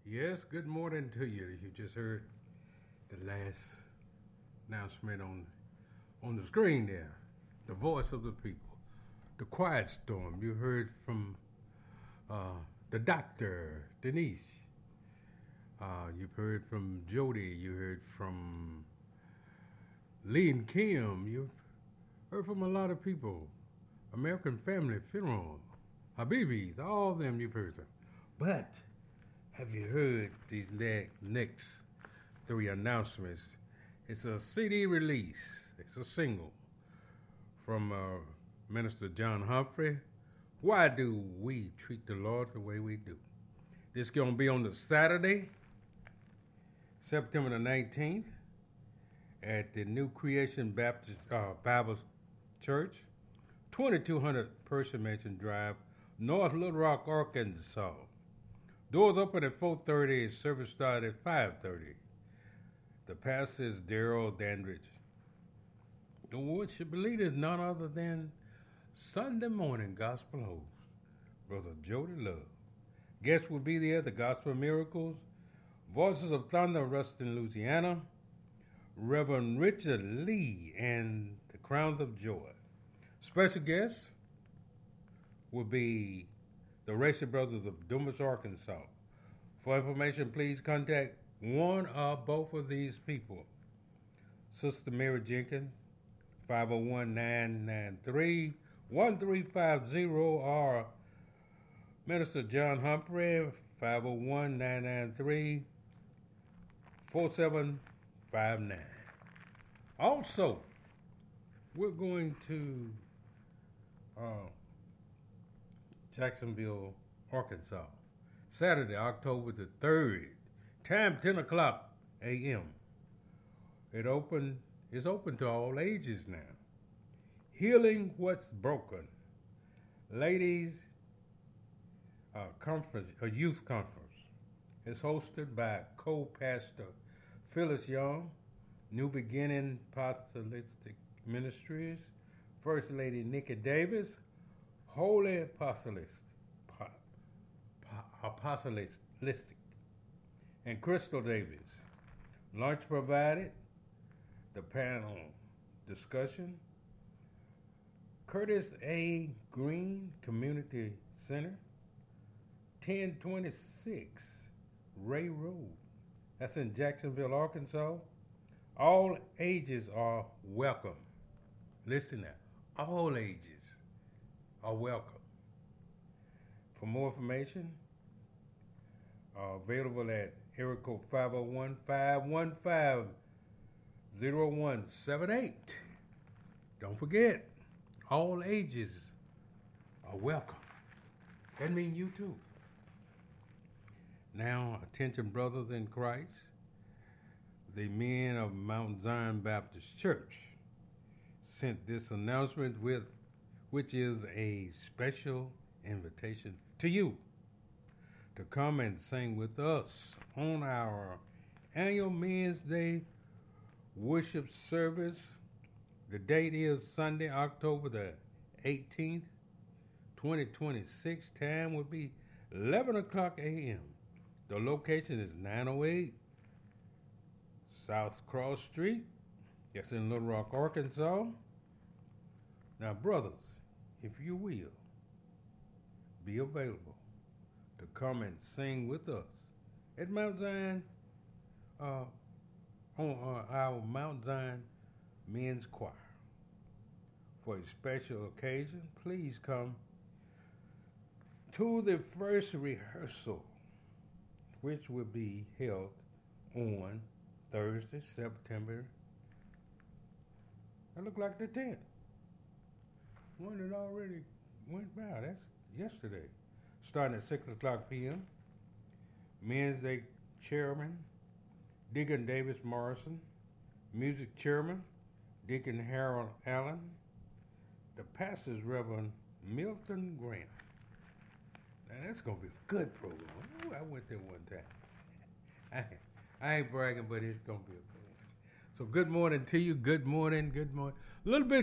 Yes, good morning to you. You just heard the last announcement on the screen there. The voice of the people. The quiet storm. You heard from the doctor, Denise. You've heard from Jody. You heard from Lee and Kim. You've heard from a lot of people. American Family Funeral. Habibis. All of them you've heard from. But have you heard these next three announcements? It's a CD release. It's a single from Minister John Humphrey. Why do we treat the Lord the way we do? This is going to be on the Saturday, September the 19th, at the New Creation Baptist Bible Church, 2200 Percy Mansion Drive, North Little Rock, Arkansas. Doors open at 4:30. Service started at 5:30. The pastor is Daryl Dandridge. The worship leader is none other than Sunday morning gospel host, Brother Jody Love. Guests will be there, the Gospel Miracles, Voices of Thunder, Ruston, Louisiana, Reverend Richard Lee, and the Crowns of Joy. Special guests will be the Racy Brothers of Dumas, Arkansas. For information, please contact one or both of these people. Sister Mary Jenkins, 501-993-1350, or Minister John Humphrey, 501-993-4759. Also, we're going to Jacksonville, Arkansas, Saturday, October the 3rd, time 10 o'clock a.m. It's open to all ages now. Healing What's Broken. Ladies conference, a youth conference. It's hosted by co-pastor Phyllis Young, New Beginning Apostolic Ministries, First Lady Nikki Davis, Holy Apostolistic, and Crystal Davis. Lunch provided, the panel discussion, Curtis A. Green Community Center, 1026 Ray Road. That's in Jacksonville, Arkansas. All ages are welcome. Listen now, all ages are welcome. For more information, available at area code 501-515-0178. Don't forget, all ages are welcome. That means you too. Now, attention brothers in Christ, the men of Mount Zion Baptist Church sent this announcement which is a special invitation to you to come and sing with us on our annual Men's Day worship service. The date is Sunday, October the 18th, 2026. Time will be 11 o'clock a.m. The location is 908 South Cross Street. That's in Little Rock, Arkansas. Now, brothers, if you will, be available to come and sing with us at Mount Zion, on our Mount Zion Men's Choir. For a special occasion, please come to the first rehearsal, which will be held on Thursday, September, that look like the 10th. One that already went by, that's yesterday. Starting at 6 o'clock p.m. Men's Day Chairman, Deacon Davis Morrison. Music Chairman, Deacon Harold Allen. The pastor's Reverend Milton Grant. Now that's going to be a good program. Ooh, I went there one time. I ain't bragging, but it's going to be a good one. So good morning to you. Good morning. A little bit